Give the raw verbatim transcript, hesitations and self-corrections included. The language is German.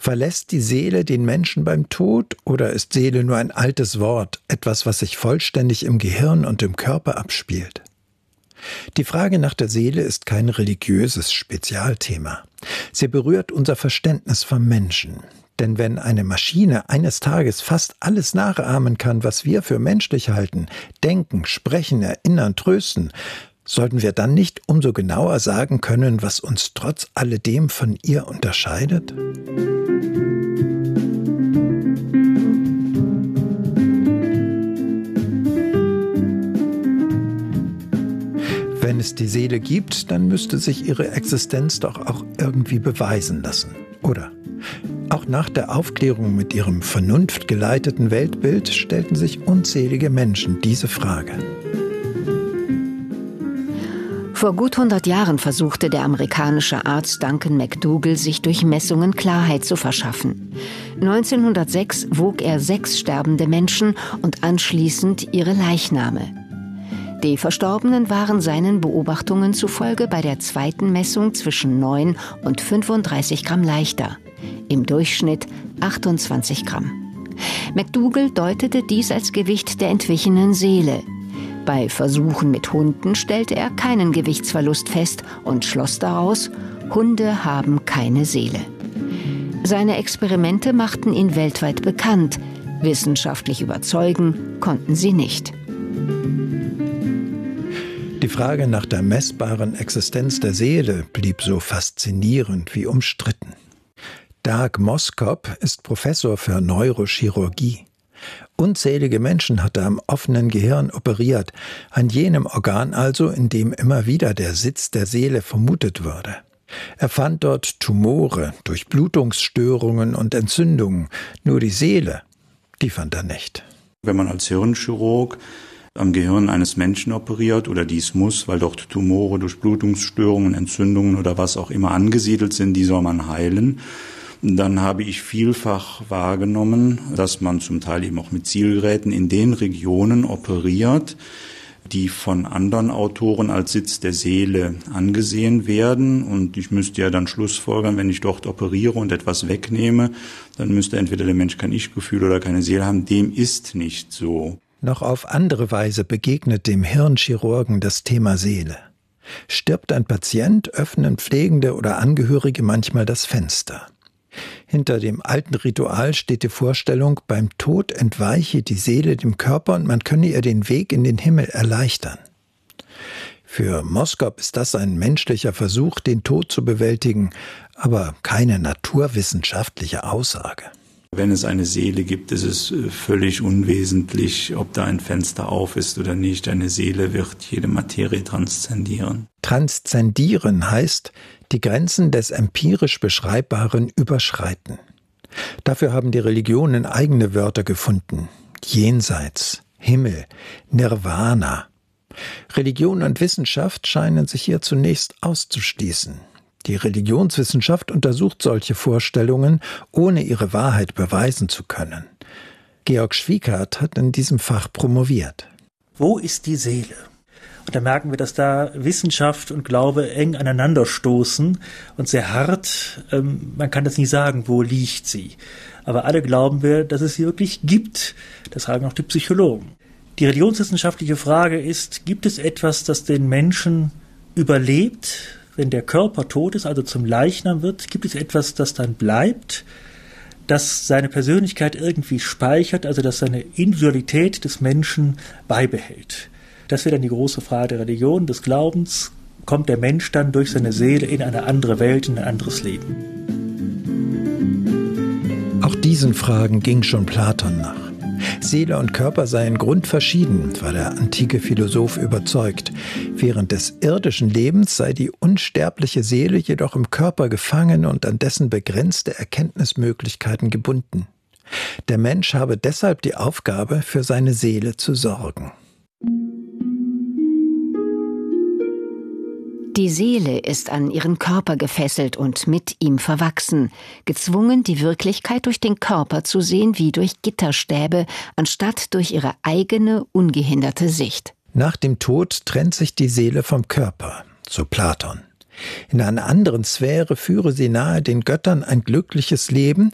Verlässt die Seele den Menschen beim Tod oder ist Seele nur ein altes Wort, etwas, was sich vollständig im Gehirn und im Körper abspielt? Die Frage nach der Seele ist kein religiöses Spezialthema. Sie berührt unser Verständnis vom Menschen. Denn wenn eine Maschine eines Tages fast alles nachahmen kann, was wir für menschlich halten, denken, sprechen, erinnern, trösten, sollten wir dann nicht umso genauer sagen können, was uns trotz alledem von ihr unterscheidet? Wenn es die Seele gibt, dann müsste sich ihre Existenz doch auch irgendwie beweisen lassen, oder? Auch nach der Aufklärung mit ihrem vernunftgeleiteten Weltbild stellten sich unzählige Menschen diese Frage. Vor gut hundert Jahren versuchte der amerikanische Arzt Duncan McDougall, sich durch Messungen Klarheit zu verschaffen. neunzehnhundertsechs wog er sechs sterbende Menschen und anschließend ihre Leichname. Die Verstorbenen waren seinen Beobachtungen zufolge bei der zweiten Messung zwischen neun und fünfunddreißig Gramm leichter. Im Durchschnitt achtundzwanzig Gramm. McDougall deutete dies als Gewicht der entwichenen Seele. Bei Versuchen mit Hunden stellte er keinen Gewichtsverlust fest und schloss daraus, Hunde haben keine Seele. Seine Experimente machten ihn weltweit bekannt. Wissenschaftlich überzeugen konnten sie nicht. Die Frage nach der messbaren Existenz der Seele blieb so faszinierend wie umstritten. Dag Moskop ist Professor für Neurochirurgie. Unzählige Menschen hat er am offenen Gehirn operiert, an jenem Organ also, in dem immer wieder der Sitz der Seele vermutet wurde. Er fand dort Tumore, Durchblutungsstörungen und Entzündungen, nur die Seele, die fand er nicht. Wenn man als Hirnchirurg am Gehirn eines Menschen operiert oder dies muss, weil dort Tumore, Durchblutungsstörungen, Entzündungen oder was auch immer angesiedelt sind, die soll man heilen, dann habe ich vielfach wahrgenommen, dass man zum Teil eben auch mit Zielgeräten in den Regionen operiert, die von anderen Autoren als Sitz der Seele angesehen werden. Und ich müsste ja dann schlussfolgern, wenn ich dort operiere und etwas wegnehme, dann müsste entweder der Mensch kein Ich-Gefühl oder keine Seele haben. Dem ist nicht so. Noch auf andere Weise begegnet dem Hirnchirurgen das Thema Seele. Stirbt ein Patient, öffnen Pflegende oder Angehörige manchmal das Fenster. Hinter dem alten Ritual steht die Vorstellung, beim Tod entweiche die Seele dem Körper und man könne ihr den Weg in den Himmel erleichtern. Für Moskop ist das ein menschlicher Versuch, den Tod zu bewältigen, aber keine naturwissenschaftliche Aussage. Wenn es eine Seele gibt, ist es völlig unwesentlich, ob da ein Fenster auf ist oder nicht. Eine Seele wird jede Materie transzendieren. Transzendieren heißt, die Grenzen des empirisch Beschreibbaren überschreiten. Dafür haben die Religionen eigene Wörter gefunden. Jenseits, Himmel, Nirvana. Religion und Wissenschaft scheinen sich hier zunächst auszuschließen. Die Religionswissenschaft untersucht solche Vorstellungen, ohne ihre Wahrheit beweisen zu können. Georg Schwiekart hat in diesem Fach promoviert. Wo ist die Seele? Und da merken wir, dass da Wissenschaft und Glaube eng aneinanderstoßen und sehr hart. Ähm, man kann das nie sagen, wo liegt sie. Aber alle glauben wir, dass es sie wirklich gibt. Das sagen auch die Psychologen. Die religionswissenschaftliche Frage ist, gibt es etwas, das den Menschen überlebt, wenn der Körper tot ist, also zum Leichnam wird? Gibt es etwas, das dann bleibt, das seine Persönlichkeit irgendwie speichert, also das seine Individualität des Menschen beibehält? Das wäre dann die große Frage der Religion, des Glaubens. Kommt der Mensch dann durch seine Seele in eine andere Welt, in ein anderes Leben? Auch diesen Fragen ging schon Platon nach. Seele und Körper seien grundverschieden, war der antike Philosoph überzeugt. Während des irdischen Lebens sei die unsterbliche Seele jedoch im Körper gefangen und an dessen begrenzte Erkenntnismöglichkeiten gebunden. Der Mensch habe deshalb die Aufgabe, für seine Seele zu sorgen. Die Seele ist an ihren Körper gefesselt und mit ihm verwachsen, gezwungen, die Wirklichkeit durch den Körper zu sehen wie durch Gitterstäbe, anstatt durch ihre eigene, ungehinderte Sicht. Nach dem Tod trennt sich die Seele vom Körper, so Platon. In einer anderen Sphäre führe sie nahe den Göttern ein glückliches Leben,